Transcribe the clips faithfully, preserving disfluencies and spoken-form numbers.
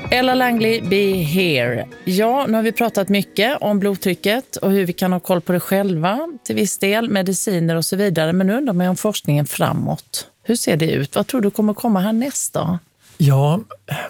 Ella Langley, Be Here. Ja, nu har vi pratat mycket om blodtrycket och hur vi kan ha koll på det själva till viss del, mediciner och så vidare. Men nu undrar man om forskningen framåt. Hur ser det ut? Vad tror du kommer komma här nästa? Ja,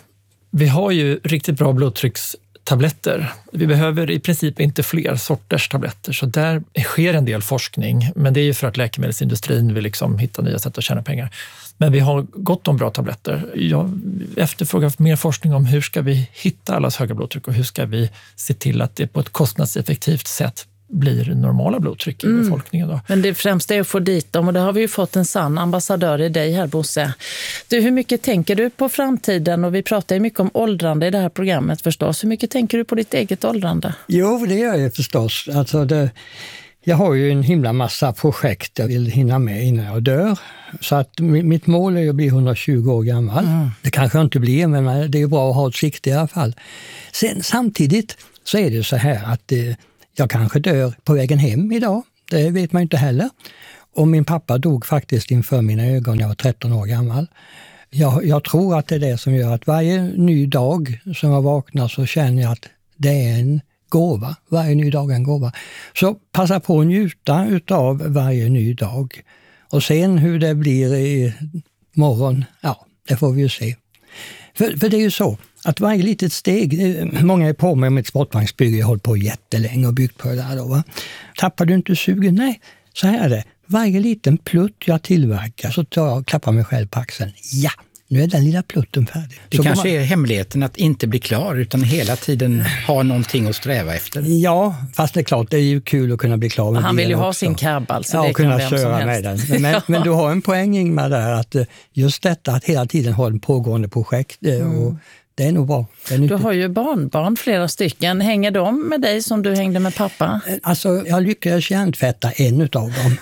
vi har ju riktigt bra blodtryckstabletter. Vi behöver i princip inte fler sorters tabletter, så där sker en del forskning. Men det är ju för att läkemedelsindustrin vill liksom hitta nya sätt att tjäna pengar. Men vi har gott om bra tabletter. Jag efterfrågar mer forskning om hur ska vi hitta allas höga blodtryck och hur ska vi se till att det på ett kostnadseffektivt sätt blir normala blodtryck i mm. befolkningen. Då. Men det främsta är att få dit dem, och det har vi ju fått en sann ambassadör i dig här, Bosse. Du, hur mycket tänker du på framtiden? Och vi pratar ju mycket om åldrande i det här programmet förstås. Hur mycket tänker du på ditt eget åldrande? Jo, det gör jag förstås. Alltså det, jag har ju en himla massa projekt jag vill hinna med innan jag dör. Så att mitt mål är att bli hundratjugo år gammal. Mm. Det kanske jag inte blir, men det är bra att ha ett sikte i alla fall. Sen, samtidigt så är det så här att eh, jag kanske dör på vägen hem idag. Det vet man inte heller. Och min pappa dog faktiskt inför mina ögon när jag var tretton år gammal. Jag, jag tror att det är det som gör att varje ny dag som jag vaknar så känner jag att det är en gåva. Varje ny dag är en gåva. Så passa på att njuta utav varje ny dag. Och sen hur det blir i morgon, ja, det får vi ju se. För, för det är ju så att varje litet steg, många är på med mitt sportvagnsbygge, jag har hållit på jättelänge och byggt på det där då, va? Tappar du inte sugen? Nej, så här är det. Varje liten plutt jag tillverkar så tar jag och klappar mig själv på axeln. Ja, nu är den lilla plutten färdig. Det så kanske man... är hemligheten att inte bli klar utan hela tiden ha någonting att sträva efter. Ja, fast det är klart, det är ju kul att kunna bli klar med. Han vill ju ha också. sin cab, alltså. Ja, det och kunna kan köra med den. Men, men, men du har en poäng, Ingmar, där att just detta att hela tiden ha en pågående projekt mm. och det är nog bra. Är du har ju barnbarn, flera stycken. Hänger de med dig som du hängde med pappa? Alltså, jag lyckades hjärntvätta en utav dem.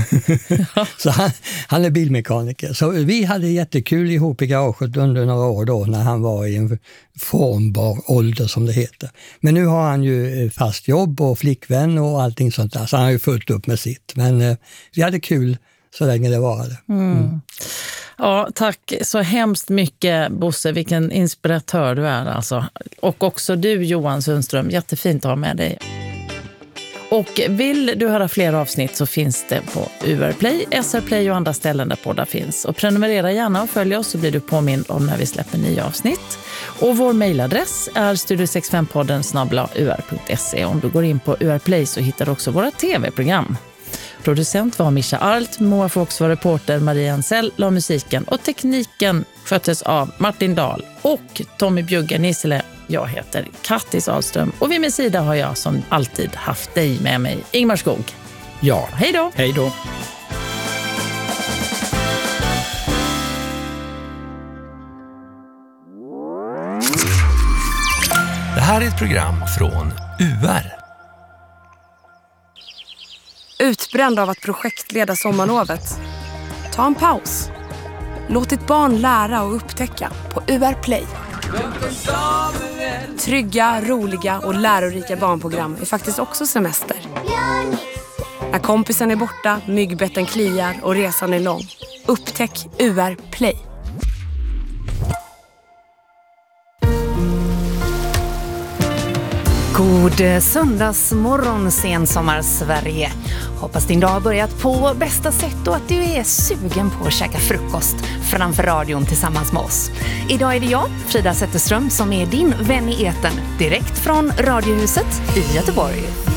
Ja. Så han, han är bilmekaniker. Så vi hade jättekul ihop i garaget under några år då när han var i en formbar ålder som det heter. Men nu har han ju fast jobb och flickvän och allting sånt där. Så han har ju fullt upp med sitt. Men eh, vi hade kul så länge det varade. Mm. Mm. Ja, tack så hemskt mycket, Bosse. Vilken inspiratör du är alltså. Och också du, Johan Sundström. Jättefint att ha med dig. Och vill du höra fler avsnitt så finns det på U R Play, S R Play och andra ställen där poddar finns. Och prenumerera gärna och följ oss så blir du påmind om när vi släpper nya avsnitt. Och vår mejladress är studio sextiofem podden snabel-a u r punkt se. Om du går in på U R Play så hittar du också våra tv-program. Producent var Mischa Arlt, Moa Fox var reporter, Maria Ansell la musiken och tekniken sköttes av Martin Dahl och Tommy Bjugge Nissele. Jag heter Kattis Ahlström och vid min sida har jag som alltid haft dig med mig, Ingmar Skog. Ja, hej då! Hej då! Det här är ett program från U R. Utbränd av att projektleda sommarlovet? Ta en paus. Låt ditt barn lära och upptäcka på U R Play. Trygga, roliga och lärorika barnprogram är faktiskt också semester. När kompisen är borta, myggbetten kliar och resan är lång. Upptäck U R Play. God söndagsmorgon, sensommar Sverige. Hoppas din dag har börjat på bästa sätt och att du är sugen på att käka frukost framför radion tillsammans med oss. Idag är det jag, Frida Zetterström, som är din vän i etern direkt från Radiohuset i Göteborg.